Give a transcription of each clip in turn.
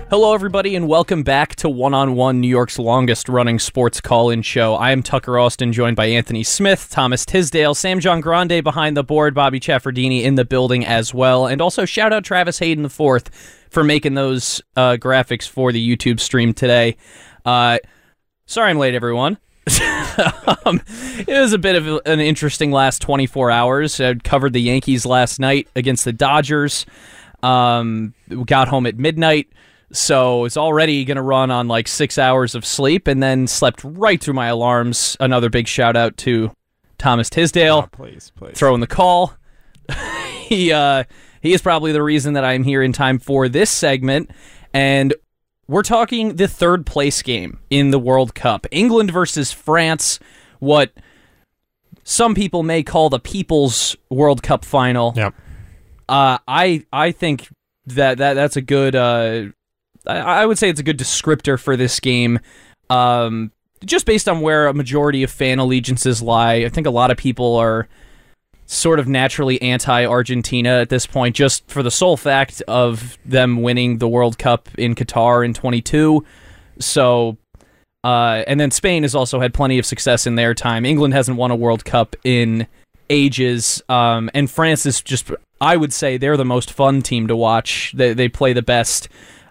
Hello, everybody, and welcome back to One-on-One, New York's longest-running sports call-in show. I am Tucker Austin, joined by Anthony Smith, Thomas Tisdale, Sam John Grande behind the board, Bobby Chaffardini in the building as well, and also shout-out Travis Hayden IV for making those graphics for the YouTube stream today. Sorry I'm late, everyone. It was a bit of an interesting last 24 hours. I covered the Yankees last night against the Dodgers. We got home at midnight. So it's already going to run on like 6 hours of sleep, and then slept right through my alarms. Another big shout out to Thomas Tisdale. Oh, please. Throwing the call. He is probably the reason that I'm here in time for this segment. And we're talking the third place game in the World Cup. England versus France, what some people may call the People's World Cup final. Yep. I think that's a good... I would say it's a good descriptor for this game, just based on where a majority of fan allegiances lie. I think a lot of people are sort of naturally anti-Argentina at this point, just for the sole fact of them winning the World Cup in Qatar in 22. So, and then Spain has also had plenty of success in their time. England hasn't won a World Cup in ages, and France is just, I would say, they're the most fun team to watch. They play the best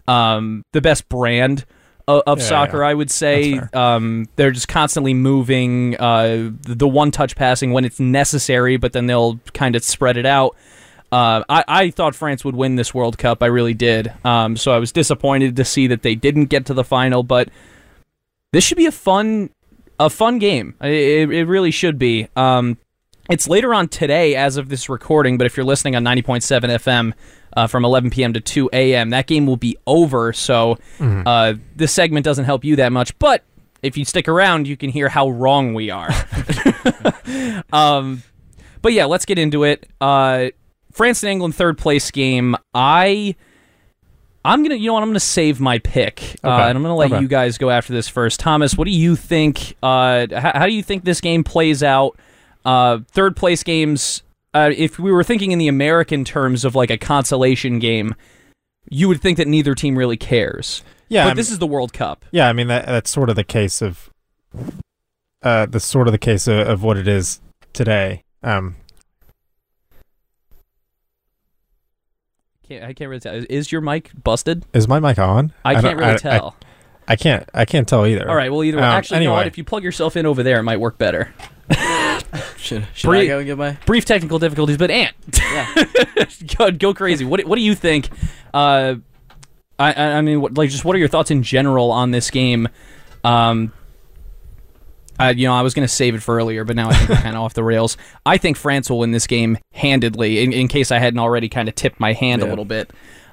brand of soccer, I would say. They're just constantly moving, the one-touch passing when it's necessary, but then they'll kind of spread it out. I thought France would win this World Cup. I really did. So I was disappointed to see that they didn't get to the final, but this should be a fun game. It really should be. It's later on today as of this recording, but if you're listening on 90.7 FM, from 11 p.m. to 2 a.m. That game will be over, so this segment doesn't help you that much. But if you stick around, you can hear how wrong we are. But yeah, let's get into it. France and England third place game. I'm gonna save my pick, and I'm gonna let you guys go after this first. Thomas, what do you think? How do you think this game plays out? Third place games. If we were thinking in the American terms of like a consolation game, you would think that neither team really cares. Yeah, but this is the World Cup. Yeah, I mean that's sort of the case of of what it is today. I can't really tell. Is your mic busted? Is my mic on? I can't really tell. I can't tell either. All right, well either way. Actually, anyway. You know what? If you plug yourself in over there, it might work better. Should I go and get my brief technical difficulties? But Ant, go crazy. What do you think? I mean, what are your thoughts in general on this game? I was going to save it for earlier, but now I think we're kind of off the rails. I think France will win this game handedly. In case I hadn't already kind of tipped my hand a little bit.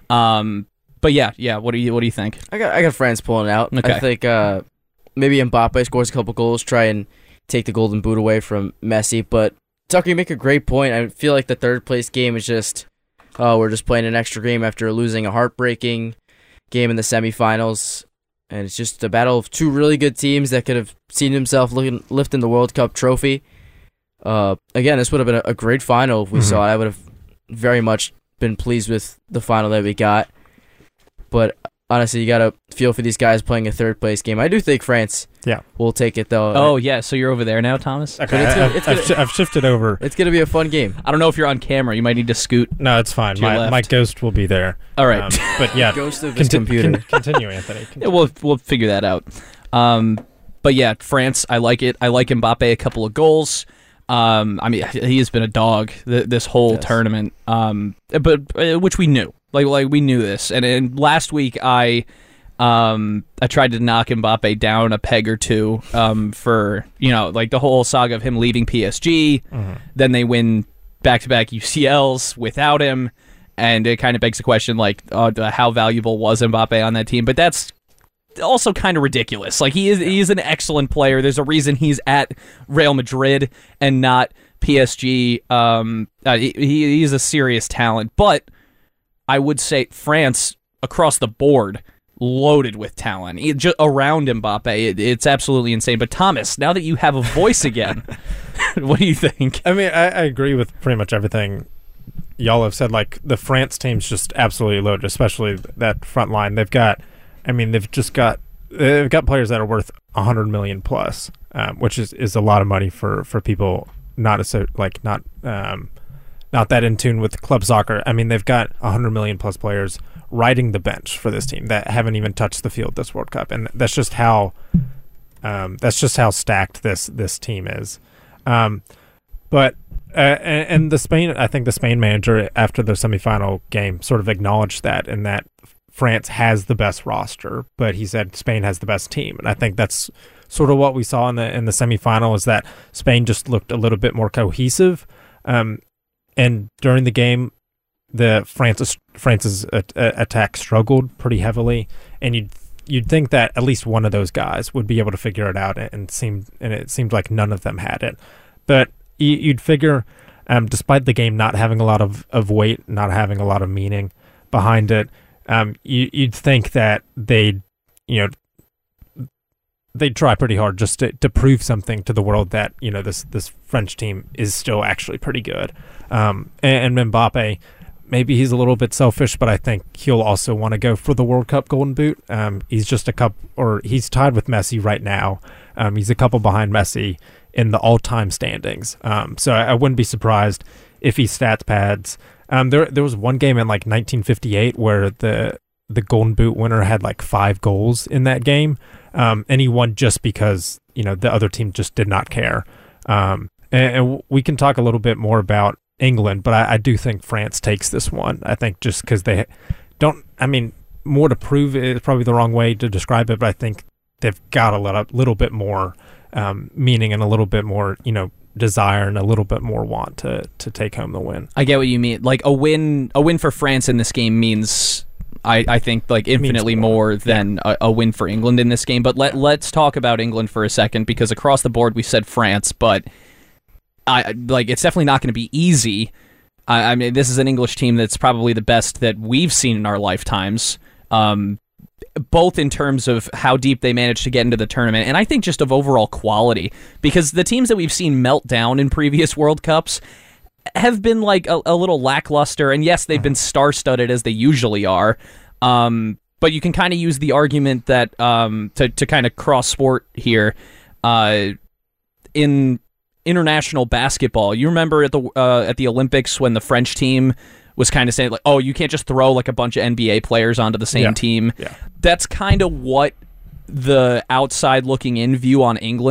But yeah. What do you think? I got France pulling out. Okay. I think maybe Mbappe scores a couple goals, try and take the golden boot away from Messi. But Tucker, you make a great point. I feel like the third place game is just, we're just playing an extra game after losing a heartbreaking game in the semifinals, and it's just a battle of two really good teams that could have seen themselves lifting the World Cup trophy. Again, this would have been a great final if we saw it. I would have very much been pleased with the final that we got. But honestly, you got to feel for these guys playing a third place game. I do think France will take it, though. Oh, yeah, so you're over there now, Thomas? Okay, I've shifted over. It's going to be a fun game. I don't know if you're on camera. You might need to scoot. No, it's fine. My ghost will be there. All right. But yeah, ghost of his computer. Continue, Anthony. Yeah, we'll figure that out. But yeah, France, I like it. I like Mbappe a couple of goals. I mean, he has been a dog this whole tournament, but which we knew. Like we knew this, and last week I tried to knock Mbappe down a peg or two for the whole saga of him leaving PSG. Then they win back-to-back UCLs without him, and it kind of begs the question how valuable was Mbappe on that team? But that's also kind of ridiculous. Like he is an excellent player. There's a reason he's at Real Madrid and not PSG. He's a serious talent, but I would say France across the board loaded with talent. Just around Mbappe, it's absolutely insane. But Thomas, now that you have a voice again, what do you think? I mean, I agree with pretty much everything y'all have said. Like the France team's just absolutely loaded, especially that front line. They've got I mean, they've got players that are worth 100 million plus, which is a lot of money for people not that in tune with club soccer. I mean, they've got 100 million plus players riding the bench for this team that haven't even touched the field this World Cup, and that's just how stacked this team is. But the Spain, I think the Spain manager after the semifinal game sort of acknowledged that, and that France has the best roster, but he said Spain has the best team, and I think that's sort of what we saw in the semifinal, is that Spain just looked a little bit more cohesive. And during the game, France's attack struggled pretty heavily, and you'd think that at least one of those guys would be able to figure it out, and it seemed like none of them had it. But you'd figure, despite the game not having a lot of weight, not having a lot of meaning behind it, you'd think that they'd try pretty hard just to prove something to the world that this French team is still actually pretty good. And Mbappe, maybe he's a little bit selfish, but I think he'll also want to go for the World Cup Golden Boot. He's just he's tied with Messi right now. He's a couple behind Messi in the all-time standings. So I wouldn't be surprised if he stats pads. There was one game in 1958 where the Golden Boot winner had 5 goals in that game, and he won just because the other team just did not care. And we can talk a little bit more about England, but I do think France takes this one. I think just because they don't, more to prove is probably the wrong way to describe it, but I think they've got a little bit more meaning and a little bit more, desire and a little bit more want to take home the win. I get what you mean. A win for France in this game means, I think, infinitely more than a win for England in this game. But let's talk about England for a second, because across the board we said France, but it's definitely not going to be easy. I mean, this is an English team that's probably the best that we've seen in our lifetimes, both in terms of how deep they managed to get into the tournament, and I think just of overall quality, because the teams that we've seen melt down in previous World Cups have been a little lackluster, and yes, they've been star-studded as they usually are, but you can kind of use the argument that to kind of cross-sport here, in international basketball, you remember at the Olympics when the French team was kind of saying oh, you can't just throw a bunch of NBA players onto the same team. Yeah. That's kind of what the outside looking in view on England